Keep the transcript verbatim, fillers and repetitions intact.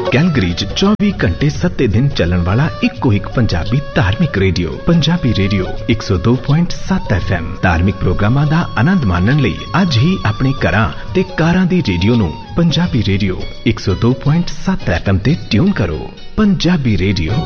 Calgary च चौबीस घंटे सत्ते दिन चलन वाला इको एक पंजाबी धार्मिक रेडियो पंजाबी रेडियो एक सौ दो पॉइंट सात एफ एम। धार्मिक प्रोग्रामां दा आनंद माणन लई अज ही अपने घरां ते कारां दी रेडियो नूं पंजाबी रेडियो एक सौ दो पॉइंट सात एफ एम ते ट्यून करो। पंजाबी रेडियो